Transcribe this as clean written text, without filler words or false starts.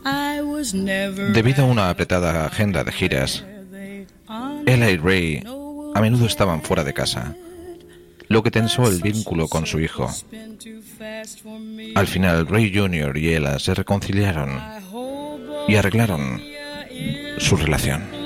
Debido a una apretada agenda de giras, Ella y Ray a menudo estaban fuera de casa, lo que tensó el vínculo con su hijo. Al final, Ray Jr. y Ella se reconciliaron y arreglaron su relación.